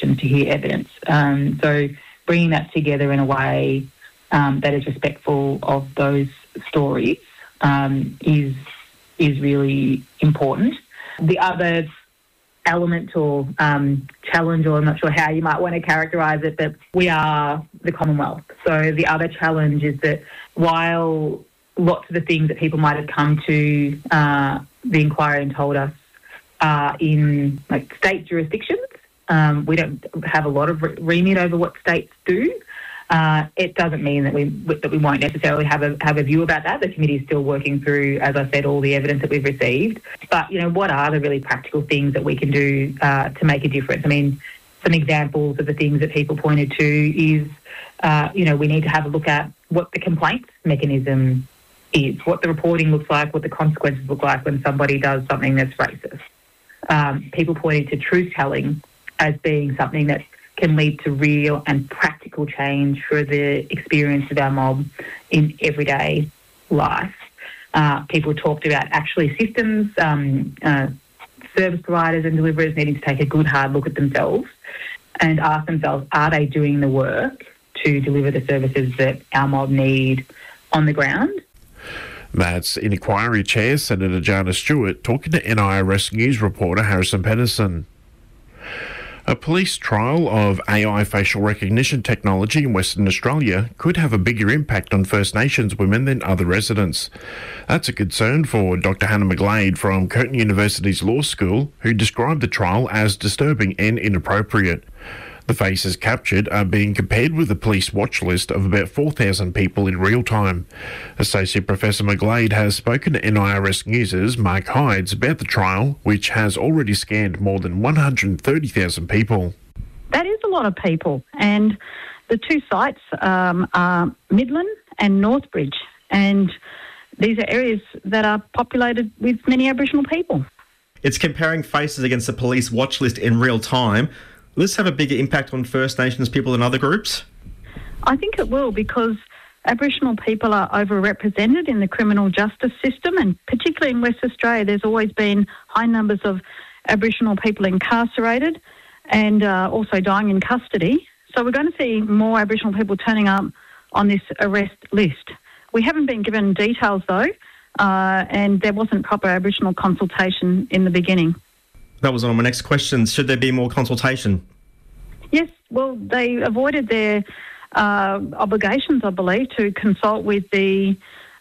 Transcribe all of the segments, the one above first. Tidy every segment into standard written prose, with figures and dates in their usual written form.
jurisdictions to hear evidence. So bringing that together in a way that is respectful of those stories is really important. The other element or challenge, or I'm not sure how you might want to characterise it, but we are the Commonwealth. So the other challenge is that while lots of the things that people might have come to the inquiry and told us are in state jurisdictions, we don't have a lot of remit over what states do. It doesn't mean that we won't necessarily have a view about that. The committee is still working through, as I said, all the evidence that we've received. But, what are the really practical things that we can do to make a difference? I mean, some examples of the things that people pointed to is, we need to have a look at what the complaints mechanism is, what the reporting looks like, what the consequences look like when somebody does something that's racist. People pointed to truth-telling as being something that can lead to real and practical change for the experience of our mob in everyday life. People talked about actually systems, service providers and deliverers needing to take a good hard look at themselves and ask themselves, are they doing the work to deliver the services that our mob need on the ground? That's Inquiry Chair Senator Jana Stewart talking to NIRS News reporter Harrison Pedersen. A police trial of AI facial recognition technology in Western Australia could have a bigger impact on First Nations women than other residents. That's a concern for Dr. Hannah McGlade from Curtin University's Law School, who described the trial as disturbing and inappropriate. The faces captured are being compared with a police watch list of about 4,000 people in real time. Associate Professor McGlade has spoken to NIRS News' Mark Hydes about the trial, which has already scanned more than 130,000 people. That is a lot of people, and the two sites are Midland and Northbridge, and these are areas that are populated with many Aboriginal people. It's comparing faces against the police watch list in real time. Will this have a bigger impact on First Nations people than other groups? I think it will, because Aboriginal people are overrepresented in the criminal justice system, and particularly in West Australia, there's always been high numbers of Aboriginal people incarcerated and also dying in custody. So we're going to see more Aboriginal people turning up on this arrest list. We haven't been given details, though, and there wasn't proper Aboriginal consultation in the beginning. That was one of my next questions. Should there be more consultation? Yes, well, they avoided their obligations, I believe, to consult with the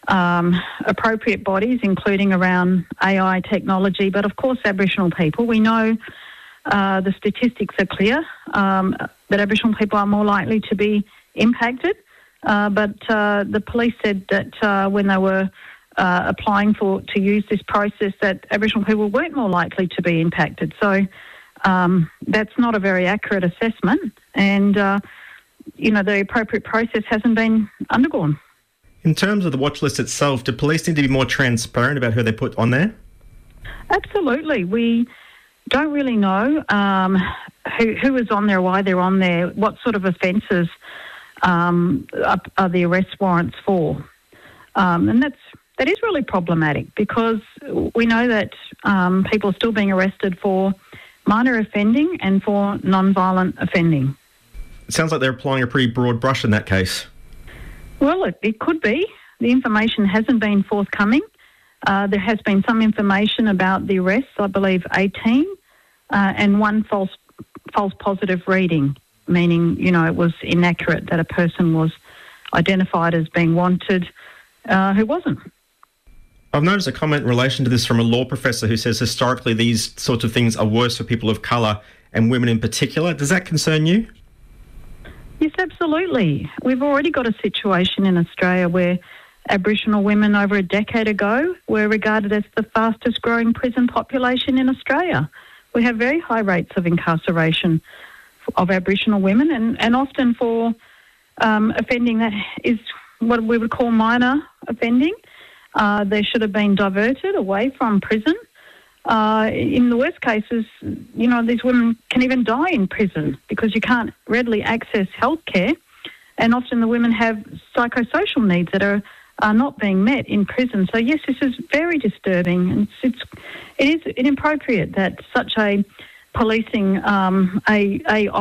appropriate bodies, including around AI technology. But, of course, Aboriginal people, we know the statistics are clear that Aboriginal people are more likely to be impacted. But the police said that when they were applying to use this process, that Aboriginal people weren't more likely to be impacted. So that's not a very accurate assessment, and the appropriate process hasn't been undergone. In terms of the watch list itself, do police need to be more transparent about who they put on there? Absolutely. We don't really know who is on there, why they're on there, what sort of offences are the arrest warrants for, and that is really problematic, because we know that people are still being arrested for minor offending and for non-violent offending. It sounds like they're applying a pretty broad brush in that case. Well, it could be. The information hasn't been forthcoming. There has been some information about the arrests, I believe 18, and one false positive reading, meaning, it was inaccurate, that a person was identified as being wanted who wasn't. I've noticed a comment in relation to this from a law professor who says historically these sorts of things are worse for people of colour and women in particular. Does that concern you? Yes, absolutely. We've already got a situation in Australia where Aboriginal women over a decade ago were regarded as the fastest growing prison population in Australia. We have very high rates of incarceration of Aboriginal women, and often for offending that is what we would call minor offending. They should have been diverted away from prison. In the worst cases, these women can even die in prison because you can't readily access healthcare, and often the women have psychosocial needs that are not being met in prison. So yes, this is very disturbing, and it is inappropriate that such a policing